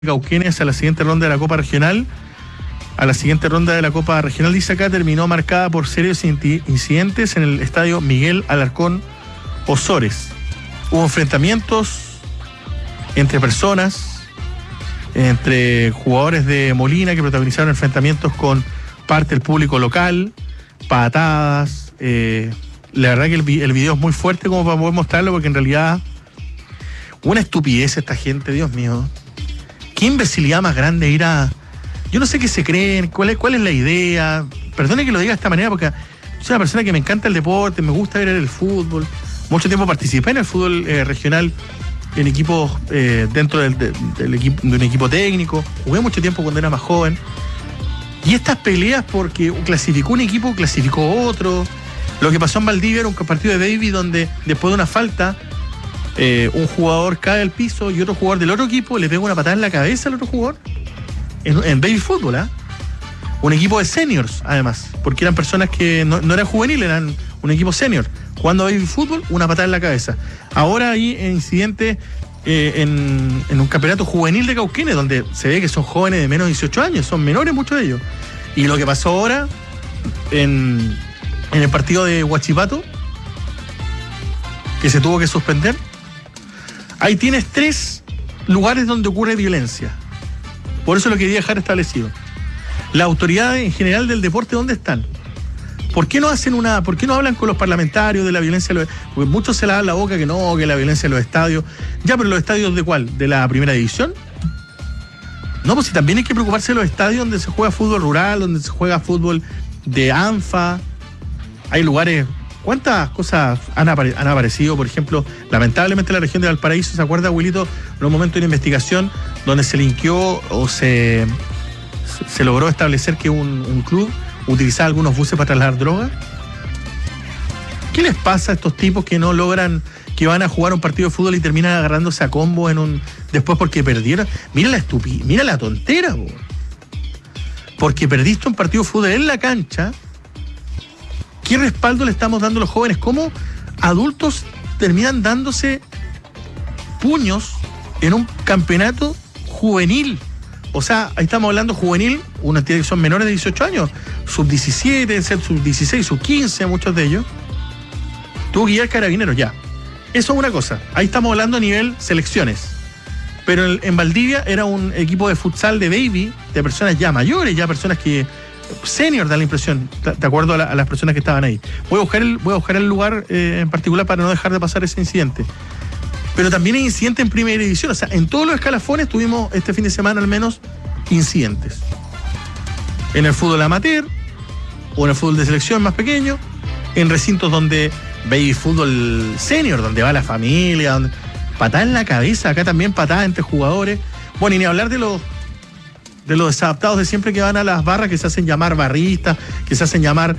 Cauquenes a la siguiente ronda de la Copa Regional. A la siguiente ronda de la Copa Regional, dice acá, terminó marcada por serios incidentes en el estadio Miguel Alarcón Osores. Hubo enfrentamientos entre personas, entre jugadores de Molina que protagonizaron enfrentamientos con parte del público local, patadas. La verdad que el video es muy fuerte como para poder mostrarlo, porque en realidad una estupidez esta gente, Dios mío. Qué imbecilidad más grande ir a... Yo no sé qué se creen, cuál es la idea. Perdone que lo diga de esta manera, porque soy una persona que me encanta el deporte, me gusta ver el fútbol. Mucho tiempo participé en el fútbol regional, en equipos dentro del equipo, de un equipo técnico. Jugué mucho tiempo cuando era más joven. Y estas peleas porque clasificó un equipo, clasificó otro. Lo que pasó en Valdivia era un partido de baby donde después de una falta... un jugador cae al piso y otro jugador del otro equipo le pega una patada en la cabeza al otro jugador en baby fútbol, un equipo de seniors además, porque eran personas que no eran juveniles, eran un equipo senior jugando baby fútbol, una patada en la cabeza. Ahora hay incidentes en un campeonato juvenil de Cauquenes donde se ve que son jóvenes de menos de 18 años, son menores muchos de ellos. Y lo que pasó ahora en el partido de Huachipato, que se tuvo que suspender. Ahí tienes 3 lugares donde ocurre violencia. Por eso lo quería dejar establecido. Las autoridades en general del deporte, ¿dónde están? ¿Por qué no hablan con los parlamentarios de la violencia? Porque muchos se lavan la boca que la violencia en los estadios. Ya, pero ¿los estadios de cuál? ¿De la primera división? No, pues si también hay que preocuparse de los estadios donde se juega fútbol rural, donde se juega fútbol de ANFA. Hay lugares... ¿Cuántas cosas han aparecido? Por ejemplo, lamentablemente en la región de Valparaíso, ¿se acuerda, abuelito? En un momento de una investigación donde se linkeó o se logró establecer que un club utilizaba algunos buses para trasladar drogas. ¿Qué les pasa a estos tipos que no logran, que van a jugar un partido de fútbol y terminan agarrándose a combo después porque perdieron? Mira la tontera, po. Porque perdiste un partido de fútbol en la cancha. ¿Qué respaldo le estamos dando a los jóvenes? ¿Cómo adultos terminan dándose puños en un campeonato juvenil? O sea, ahí estamos hablando juvenil, una tiene que son menores de 18 años, sub-17, sub-16, sub-15, muchos de ellos. Tuvo que ir al Carabineros, ya. Eso es una cosa. Ahí estamos hablando a nivel selecciones. Pero en Valdivia era un equipo de futsal de baby, de personas ya mayores, ya personas que... senior, da la impresión, de acuerdo a las personas que estaban ahí. Voy a buscar el lugar en particular para no dejar de pasar ese incidente. Pero también hay incidentes en primera división. O sea, en todos los escalafones tuvimos este fin de semana al menos incidentes. En el fútbol amateur o en el fútbol de selección más pequeño, en recintos donde baby fútbol senior, donde va la familia, donde... patada en la cabeza, acá también patada entre jugadores. Bueno, y ni hablar de los desadaptados de siempre que van a las barras, que se hacen llamar barristas, que se hacen llamar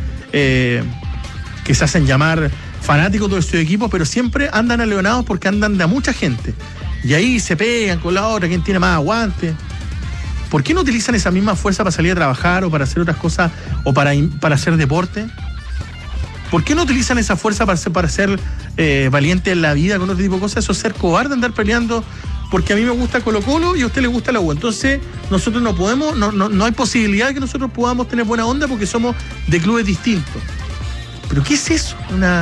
fanáticos de su equipo, pero siempre andan aleonados porque andan de a mucha gente. Y ahí se pegan con la otra, quién tiene más aguante. ¿Por qué no utilizan esa misma fuerza para salir a trabajar o para hacer otras cosas o para hacer deporte? ¿Por qué no utilizan esa fuerza para ser valientes en la vida con otro tipo de cosas? Eso es ser cobarde, andar peleando. Porque a mí me gusta Colo-Colo y a usted le gusta la U. Entonces, nosotros no podemos, no hay posibilidad de que nosotros podamos tener buena onda porque somos de clubes distintos. ¿Pero qué es eso?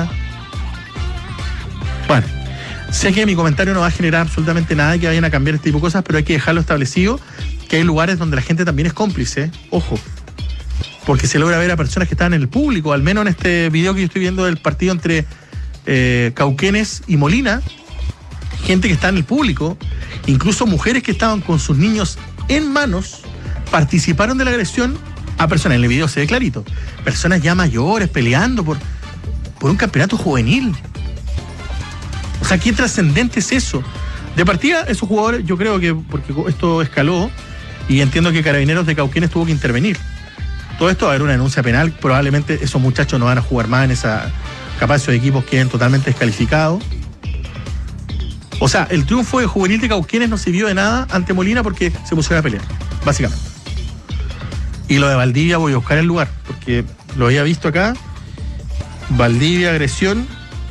Bueno, sé que mi comentario no va a generar absolutamente nada que vayan a cambiar este tipo de cosas, pero hay que dejarlo establecido que hay lugares donde la gente también es cómplice, ojo. Porque se logra ver a personas que están en el público, al menos en este video que yo estoy viendo del partido entre Cauquenes y Molina, gente que está en el público, incluso mujeres que estaban con sus niños en manos, participaron de la agresión a personas. En el video se ve clarito. Personas ya mayores peleando por un campeonato juvenil. O sea, ¿qué trascendente es eso? De partida, esos jugadores, yo creo que, porque esto escaló, y entiendo que Carabineros de Cauquenes tuvo que intervenir. Todo esto va a haber una denuncia penal, probablemente esos muchachos no van a jugar más en esa... Capaz esos equipos queden totalmente descalificados. O sea, el triunfo de juvenil de Cauquenes no sirvió de nada ante Molina porque se pusieron a pelear, básicamente. Y lo de Valdivia voy a buscar el lugar, porque lo había visto acá. Valdivia, agresión.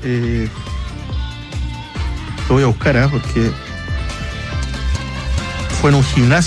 Lo voy a buscar, porque fue en un gimnasio